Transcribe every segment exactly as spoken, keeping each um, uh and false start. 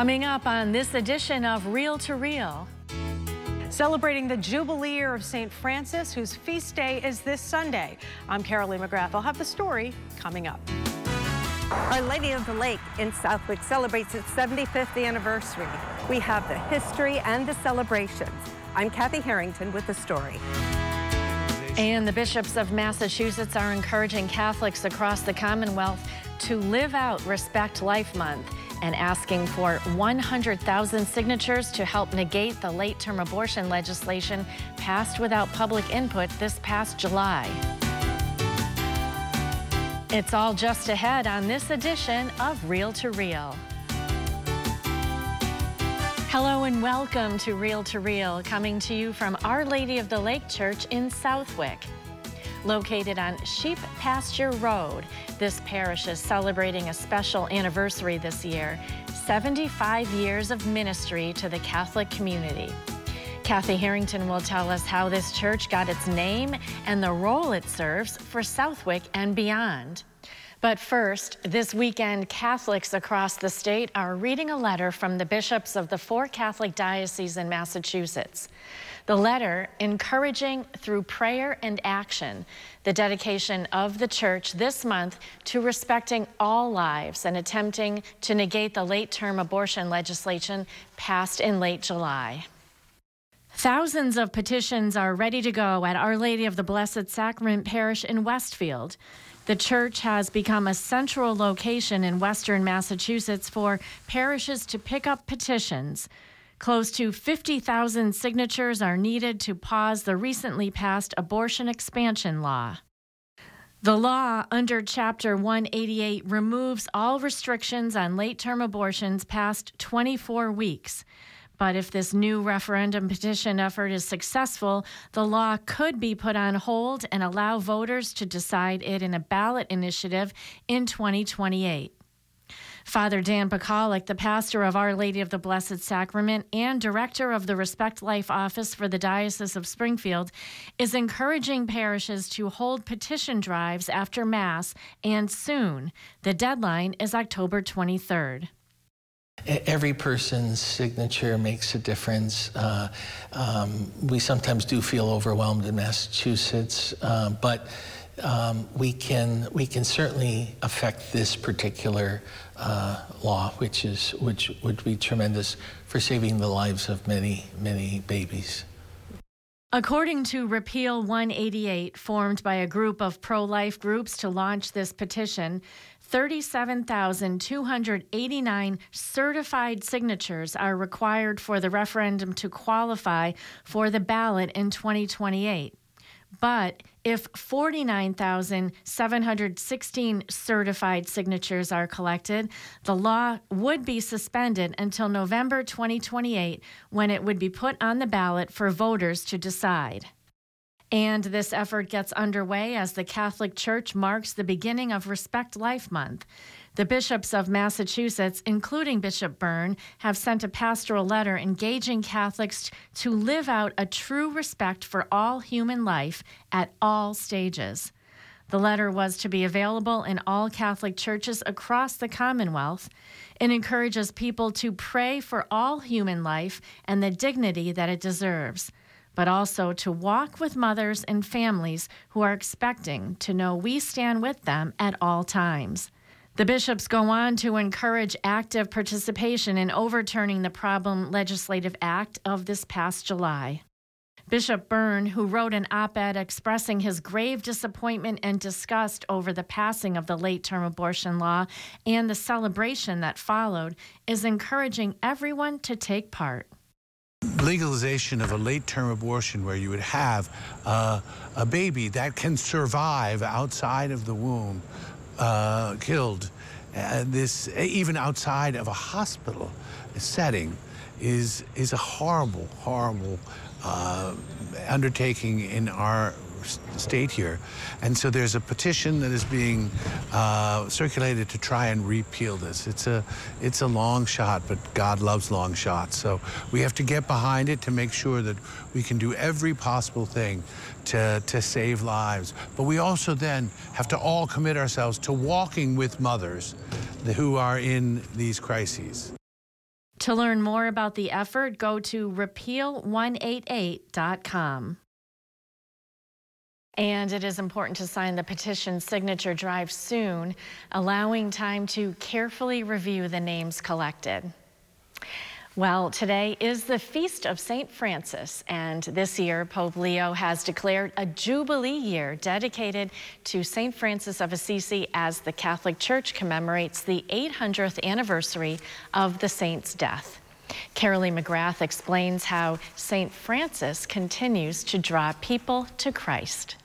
Coming up on this edition of Reel to Reel. Celebrating the Jubilee year of Saint Francis, whose feast day is this Sunday. I'm Carolee McGrath. I'll have the story coming up. Our Lady of the Lake in Southwick celebrates its seventy-fifth anniversary. We have the history and the celebrations. I'm Kathy Harrington with the story. And the bishops of Massachusetts are encouraging Catholics across the Commonwealth to live out Respect Life Month and asking for one hundred thousand signatures to help negate the late-term abortion legislation passed without public input this past July. It's all just ahead on this edition of Reel to Reel. Hello and welcome to Reel to Reel, coming to you from Our Lady of the Lake Church in Southwick. Located on Sheep Pasture Road, this parish is celebrating a special anniversary this year, seventy-five years of ministry to the Catholic community. Kathy Harrington will tell us how this church got its name and the role it serves for Southwick and beyond. But first, this weekend, Catholics across the state are reading a letter from the bishops of the four Catholic dioceses in Massachusetts. The letter encouraging through prayer and action the dedication of the church this month to respecting all lives and attempting to negate the late-term abortion legislation passed in late July. Thousands of petitions are ready to go at Our Lady of the Blessed Sacrament Parish in Westfield. The church has become a central location in western Massachusetts for parishes to pick up petitions. Close to fifty thousand signatures are needed to pause the recently passed abortion expansion law. The law under Chapter one eighty-eight removes all restrictions on late-term abortions past twenty-four weeks. But if this new referendum petition effort is successful, the law could be put on hold and allow voters to decide it in a ballot initiative in twenty twenty-eight. Father Dan Pacolic, the pastor of Our Lady of the Blessed Sacrament and director of the Respect Life Office for the Diocese of Springfield, is encouraging parishes to hold petition drives after Mass and soon. The deadline is October twenty-third. Every person's signature makes a difference. Uh, um, we sometimes do feel overwhelmed in Massachusetts, uh, but um, we can we can certainly affect this particular uh, law, which is which would be tremendous for saving the lives of many many babies. According to Repeal one eighty-eight, formed by a group of pro-life groups to launch this petition, thirty-seven thousand two hundred eighty-nine certified signatures are required for the referendum to qualify for the ballot in twenty twenty-eight. But if forty-nine thousand seven hundred sixteen certified signatures are collected, the law would be suspended until November twenty twenty-eight, when it would be put on the ballot for voters to decide. And this effort gets underway as the Catholic Church marks the beginning of Respect Life Month. The bishops of Massachusetts, including Bishop Byrne, have sent a pastoral letter engaging Catholics to live out a true respect for all human life at all stages. The letter was to be available in all Catholic churches across the Commonwealth. It encourages people to pray for all human life and the dignity that it deserves, but also to walk with mothers and families who are expecting to know we stand with them at all times. The bishops go on to encourage active participation in overturning the Problem Legislative Act of this past July. Bishop Byrne, who wrote an op-ed expressing his grave disappointment and disgust over the passing of the late-term abortion law and the celebration that followed, is encouraging everyone to take part. Legalization of a late-term abortion where you would have uh, a baby that can survive outside of the womb, uh, killed, uh, this even outside of a hospital setting, is is a horrible, horrible uh, undertaking in our state here. And so there's a petition that is being uh, circulated to try and repeal this. It's a, it's a long shot, but God loves long shots. So we have to get behind it to make sure that we can do every possible thing to, to save lives. But we also then have to all commit ourselves to walking with mothers who are in these crises. To learn more about the effort, go to repeal one eighty-eight dot com. And it is important to sign the petition signature drive soon, allowing time to carefully review the names collected. Well, today is the Feast of Saint Francis, and this year Pope Leo has declared a Jubilee year dedicated to Saint Francis of Assisi as the Catholic Church commemorates the eight hundredth anniversary of the saint's death. Carolee McGrath explains how Saint Francis continues to draw people to Christ.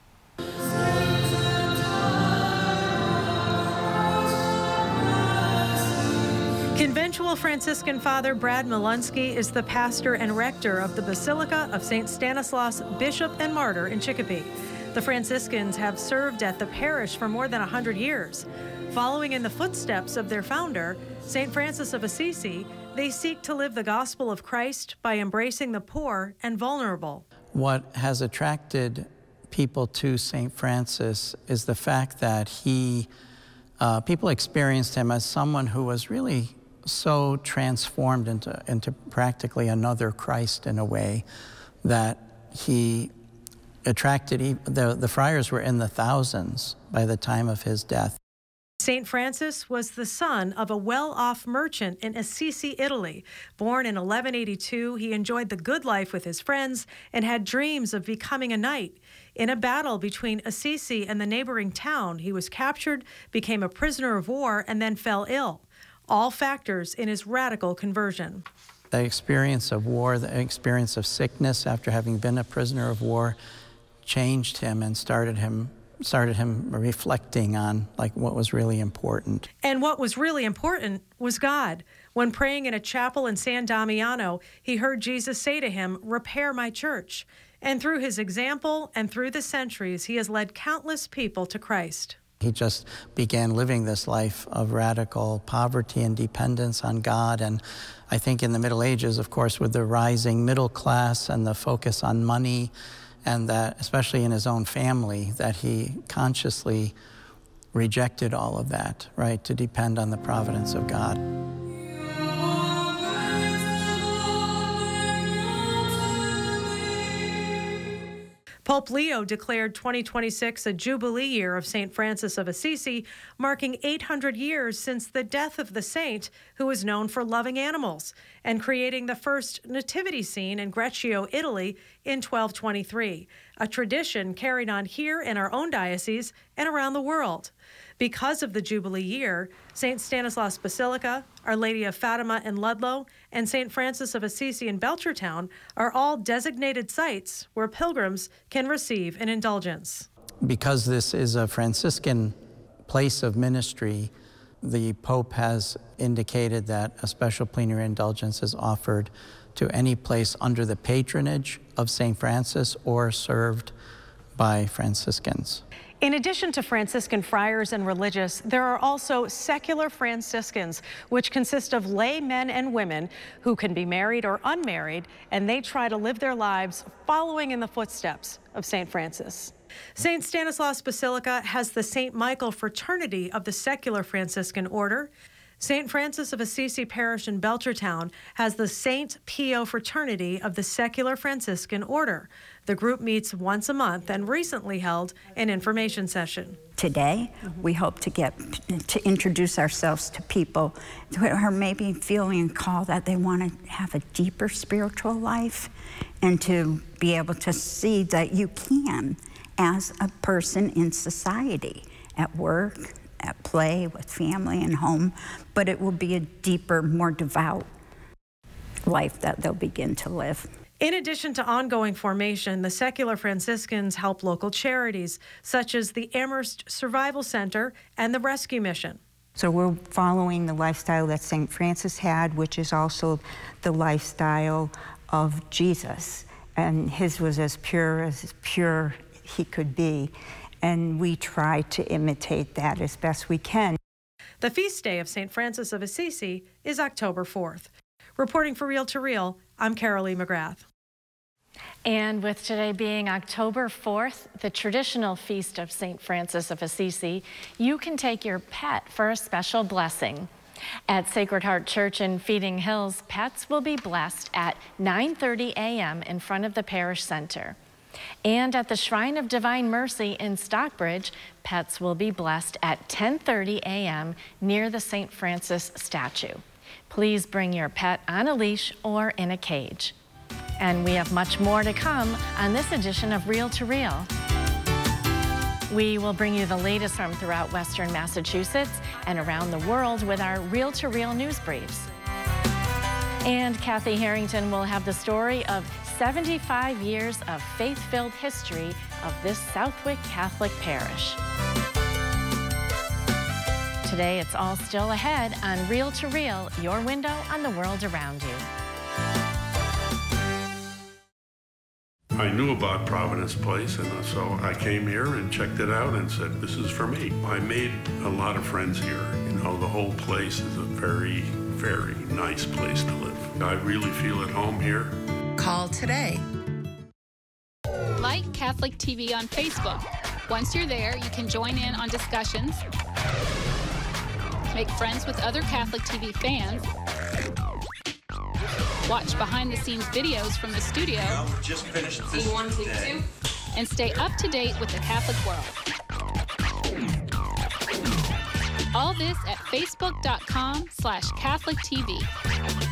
Conventual Franciscan Father Brad Molunsky is the pastor and rector of the Basilica of Saint Stanislaus, Bishop and Martyr in Chicopee. The Franciscans have served at the parish for more than one hundred years. Following in the footsteps of their founder, Saint Francis of Assisi, they seek to live the gospel of Christ by embracing the poor and vulnerable. What has attracted people to Saint Francis is the fact that he, uh, people experienced him as someone who was really so transformed into, into practically another Christ in a way that he attracted, the, the friars were in the thousands by the time of his death. Saint Francis was the son of a well-off merchant in Assisi, Italy. Born in eleven eighty-two, he enjoyed the good life with his friends and had dreams of becoming a knight. In a battle between Assisi and the neighboring town, he was captured, became a prisoner of war, and then fell ill. All factors in his radical conversion. The experience of war, the experience of sickness after having been a prisoner of war changed him and started him started him reflecting on like what was really important. And what was really important was God. When praying in a chapel in San Damiano, he heard Jesus say to him, "Repair my church." And through his example and through the centuries, he has led countless people to Christ. He just began living this life of radical poverty and dependence on God. And I think in the Middle Ages, of course, with the rising middle class and the focus on money, and that, especially in his own family, that he consciously rejected all of that, right, to depend on the providence of God. Pope Leo declared twenty twenty-six a Jubilee year of Saint Francis of Assisi, marking eight hundred years since the death of the saint, who is known for loving animals, and creating the first nativity scene in Greccio, Italy in twelve twenty-three, a tradition carried on here in our own diocese and around the world. Because of the Jubilee year, Saint Stanislaus Basilica, Our Lady of Fatima in Ludlow, and Saint Francis of Assisi in Belchertown are all designated sites where pilgrims can receive an indulgence. Because this is a Franciscan place of ministry, the Pope has indicated that a special plenary indulgence is offered to any place under the patronage of Saint Francis or served by Franciscans. In addition to Franciscan friars and religious, there are also secular Franciscans, which consist of lay men and women who can be married or unmarried, and they try to live their lives following in the footsteps of Saint Francis. Saint Stanislaus Basilica has the Saint Michael Fraternity of the Secular Franciscan Order. Saint Francis of Assisi Parish in Belchertown has the Saint Pio Fraternity of the Secular Franciscan Order. The group meets once a month and recently held an information session. Today, we hope to get to introduce ourselves to people who are maybe feeling called that they want to have a deeper spiritual life and to be able to see that you can as a person in society, at work, at play, with family and home, but it will be a deeper, more devout life that they'll begin to live. In addition to ongoing formation, the secular Franciscans help local charities, such as the Amherst Survival Center and the Rescue Mission. So we're following the lifestyle that Saint Francis had, which is also the lifestyle of Jesus. And his was as pure as pure he could be. And we try to imitate that as best we can. The feast day of Saint Francis of Assisi is October fourth. Reporting for Reel to Reel, I'm Carolee McGrath. And with today being October fourth, the traditional feast of Saint Francis of Assisi, you can take your pet for a special blessing. At Sacred Heart Church in Feeding Hills, pets will be blessed at nine thirty a m in front of the Parish Center. And at the Shrine of Divine Mercy in Stockbridge, pets will be blessed at ten thirty a m near the Saint Francis statue. Please bring your pet on a leash or in a cage. And we have much more to come on this edition of Reel to Reel. We will bring you the latest from throughout Western Massachusetts and around the world with our Reel to Reel news briefs. And Kathy Harrington will have the story of seventy-five years of faith-filled history of this Southwick Catholic parish. Today, it's all still ahead on Reel to Reel, your window on the world around you. I knew about Providence Place, and so I came here and checked it out and said, this is for me. I made a lot of friends here. You know, the whole place is a very, very nice place to live. I really feel at home here. Call today. Like Catholic T V on Facebook. Once you're there, you can join in on discussions, make friends with other Catholic T V fans, watch behind-the-scenes videos from the studio, just finished this one, two, two, and stay up to date with the Catholic world. All this at facebook dot com slash Catholic T V.